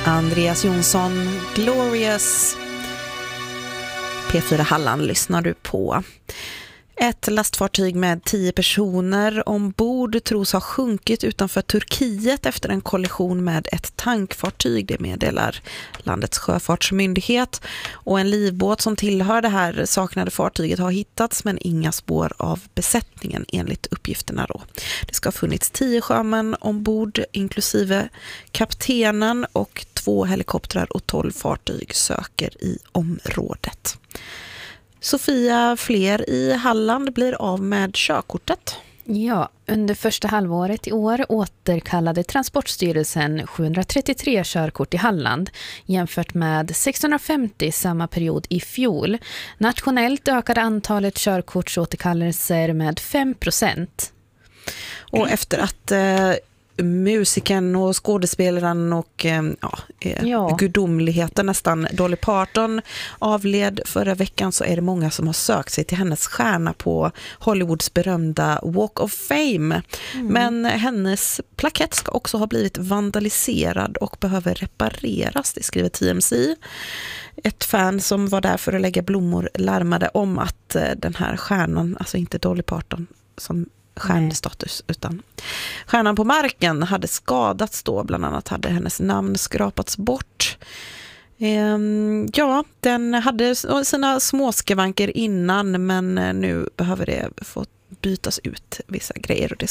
Andreas Jonsson, Glorious. P4 Halland lyssnar du på. Ett lastfartyg med 10 personer ombord tros ha sjunkit utanför Turkiet efter en kollision med ett tankfartyg, det meddelar landets sjöfartsmyndighet. Och en livbåt som tillhör det här saknade fartyget har hittats, men inga spår av besättningen enligt uppgifterna då. Det ska ha funnits 10 sjömän ombord inklusive kaptenen, och 2 helikoptrar och 12 fartyg söker i området. Sofia, fler i Halland blir av med körkortet. Ja, under första halvåret i år återkallade Transportstyrelsen 733 körkort i Halland jämfört med 650 samma period i fjol. Nationellt ökade antalet körkortsåterkallelser med 5%. Och efter att musiken och skådespelaren och gudomligheten nästan Dolly Parton avled förra veckan, så är det många som har sökt sig till hennes stjärna på Hollywoods berömda Walk of Fame. Men hennes plakett ska också ha blivit vandaliserad och behöver repareras, det skriver TMZ. Ett fan som var där för att lägga blommor larmade om att den här stjärnan, alltså inte Dolly Parton som stjärnstatus, utan stjärnan på marken hade skadats då. Bland annat hade hennes namn skrapats bort. Den hade sina småskavanker innan, men nu behöver det få bytas ut vissa grejer, och det